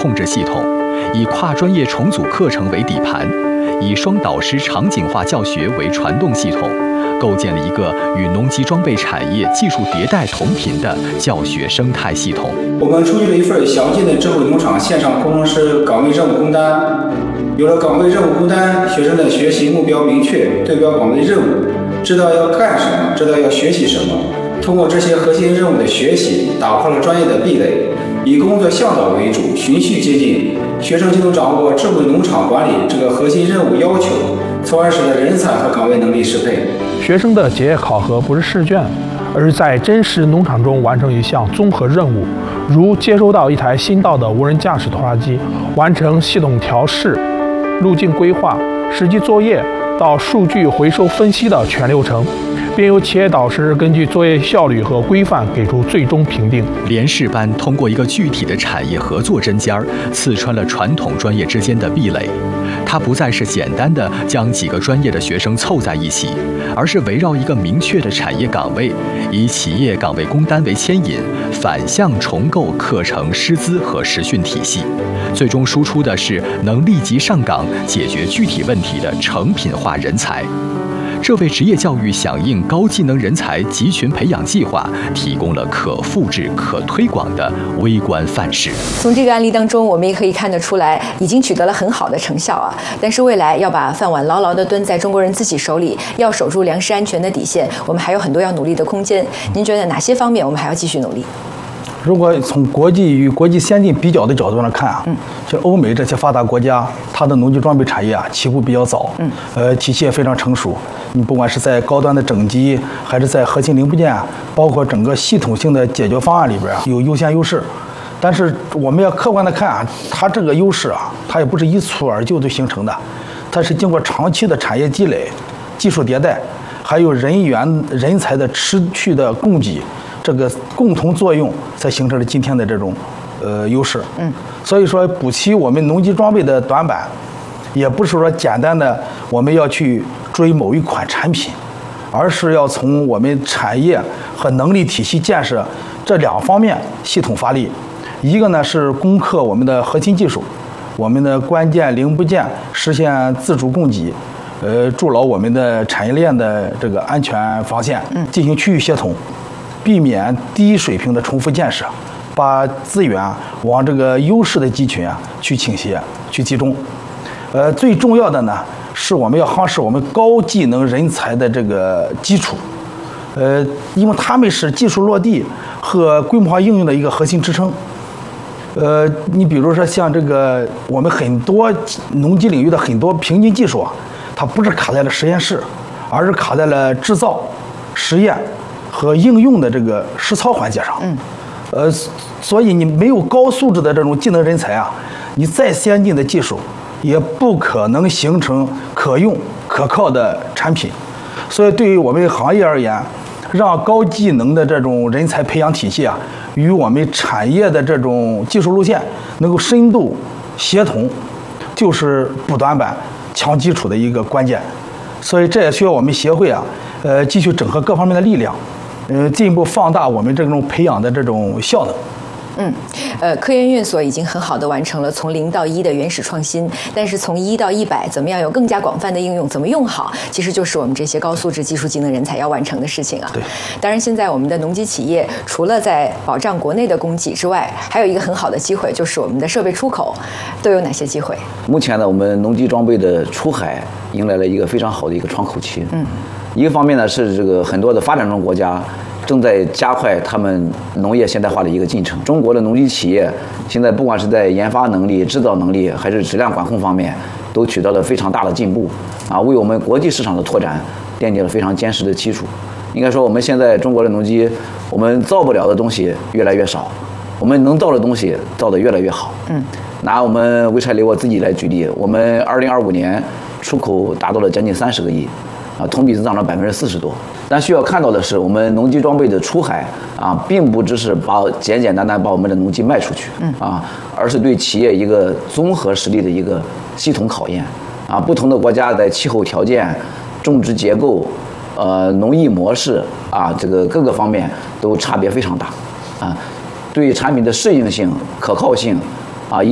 控制系统，以跨专业重组课程为底盘，以双导师场景化教学为传动系统，构建了一个与农机装备产业技术迭代同频的教学生态系统。 我们出具了一份详尽的智慧农场线上工程师岗位任务工单。有了岗位任务工单，学生的学习目标明确，对标岗位任务，知道要干什么，知道要学习什么。通过这些核心任务的学习，打破了专业的壁垒，以工作向导为主，循序渐进，学生就能掌握智慧农场管理这个核心任务要求，从而使得人才和岗位能力适配。 学生的结业考核不是试卷，而是在真实农场中完成一项综合任务，如接收到一台新到的无人驾驶拖拉机，完成系统调试、路径规划、实际作业到数据回收分析的全流程，并由企业导师根据作业效率和规范给出最终评定。 联试班通过一个具体的产业合作针尖儿，刺穿了传统专业之间的壁垒。它不再是简单的将几个专业的学生凑在一起，而是围绕一个明确的产业岗位，以企业岗位工单为牵引，反向重构课程师资和实训体系，最终输出的是能立即上岗解决具体问题的成品化人才。这为职业教育响应高技能人才集群培养计划提供了可复制、可推广的微观范式。 从这个案例当中，我们也可以看得出来，已经取得了很好的成效啊。但是未来要把饭碗牢牢地蹲在中国人自己手里，要守住粮食安全的底线，我们还有很多要努力的空间。您觉得哪些方面我们还要继续努力？ 如果从国际与国际先进比较的角度上看啊，就欧美这些发达国家，它的农机装备产业啊起步比较早，体系也非常成熟。你不管是在高端的整机，还是在核心零部件，包括整个系统性的解决方案里边啊，有优先优势。但是我们要客观的看啊，它这个优势啊，它也不是一蹴而就就形成的，它是经过长期的产业积累、技术迭代，还有人才的持续的供给。这个共同作用才形成了今天的这种优势。所以说补齐我们农机装备的短板，也不是说简单的我们要去追某一款产品，而是要从我们产业和能力体系建设这两方面系统发力。一个呢是攻克我们的核心技术，我们的关键零部件实现自主供给，筑牢我们的产业链的这个安全防线，进行区域协同。避免低水平的重复建设，把资源往这个优势的集群去倾斜、去集中。最重要的呢，是我们要夯实我们高技能人才的这个基础。因为他们是技术落地和规模化应用的一个核心支撑。你比如说像这个我们很多农机领域的很多瓶颈技术啊，它不是卡在了实验室，而是卡在了制造、实验和应用的这个实操环节上。所以你没有高素质的这种技能人才啊，你再先进的技术也不可能形成可用可靠的产品。所以对于我们行业而言，让高技能的这种人才培养体系啊，与我们产业的这种技术路线能够深度协同，就是补短板、强基础的一个关键。所以这也需要我们协会啊，继续整合各方面的力量。进一步放大我们这种培养的这种效能。 科研院所已经很好的完成了从0到1的原始创新，但是从1到100，怎么样有更加广泛的应用，怎么用好，其实就是我们这些高素质技术技能人才要完成的事情啊。 对， 当然现在我们的农机企业除了在保障国内的供给之外，还有一个很好的机会，就是我们的设备出口都有哪些机会？ 目前呢，我们农机装备的出海迎来了一个非常好的一个窗口期。一个方面呢是这个很多的发展中国家正在加快他们农业现代化的一个进程。中国的农机企业现在不管是在研发能力、制造能力，还是质量管控方面，都取得了非常大的进步啊，为我们国际市场的拓展奠定了非常坚实的基础。应该说，我们现在中国的农机，我们造不了的东西越来越少，我们能造的东西造得越来越好。拿我们潍柴雷沃自己来举例，我们2025年出口达到了将近30个亿。同比增长了40%多。但需要看到的是，我们农机装备的出海啊，并不只是简简单单把我们的农机卖出去而是对企业一个综合实力的一个系统考验啊。不同的国家在气候条件、种植结构、农业模式啊，这个各个方面都差别非常大啊。对产品的适应性、可靠性